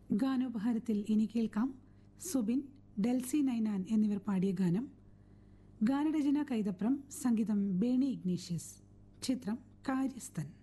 ഗാനോപഹാരത്തിൽ ഇനി കേൾക്കാം സുബിൻ, ഡെൽസി നൈനാൻ എന്നിവർ പാടിയ ഗാനം. ഗാനരചന കൈതപ്രം, സംഗീതം ബേണി ഇഗ്നീഷ്യസ്. ചിത്രം കാര്യസ്ഥൻ.